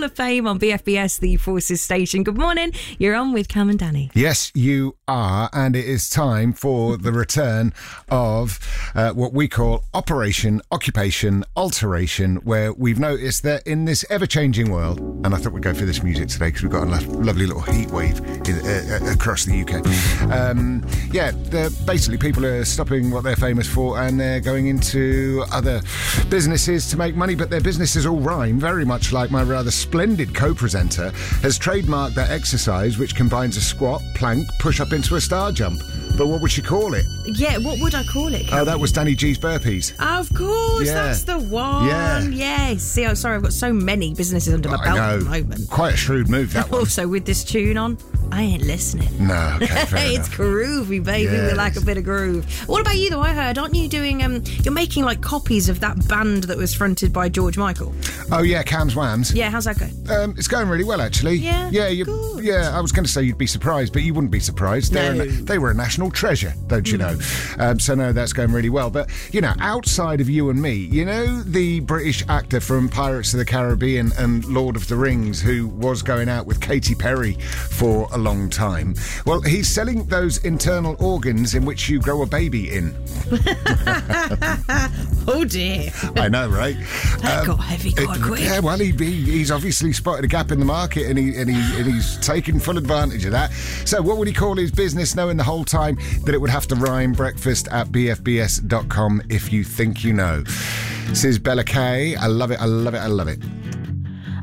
of Fame on BFBS, the Forces station. Good morning. You're on with Cam and Danny. Yes, you are, and it is time for the return of what we call Operation Occupation Alteration, where we've noticed that in this ever-changing world, and I thought we'd go for this music today because we've got a lovely little heat wave across the UK. Basically people are stopping what they're famous for and they're going into other businesses to make money, but their businesses all rhyme, very much like my rather splendid co-presenter has trademarked that exercise which combines a squat, plank, push-up into a star jump. But what would she call it? Yeah, what would I call it, Cam? Oh, that was Danny G's burpees. Of course, that's the one. Yeah. Yes. See, I'm sorry, I've got so many businesses under my belt at the moment. Quite a shrewd move, that one. Also, with this tune on, I ain't listening. No, okay, fair It's enough. groovy, baby. Yes. We like a bit of groove. What about you, though? I heard, aren't you doing, you're making, like, copies of that band that was fronted by George Michael? Oh, yeah, Cam's Whams. Yeah, how's that going? It's going really well, actually. Yeah? Good. Yeah, I was going to say you'd be surprised, but you wouldn't be surprised. They were a national treasure, don't you know? So, no, that's going really well. But, you know, outside of you and me, you know the British actor from Pirates of the Caribbean and Lord of the Rings who was going out with Katy Perry for a long time? Well, he's selling those internal organs in which you grow a baby in. Oh, dear. I know, right? That got heavy quite quick. Yeah, well, he's obviously spotted a gap in the market and he's taken full advantage of that. So what would he call his business, knowing the whole time that it would have to rhyme? breakfast@bfbs.com if you think you know. This is Bella Kay. I love it.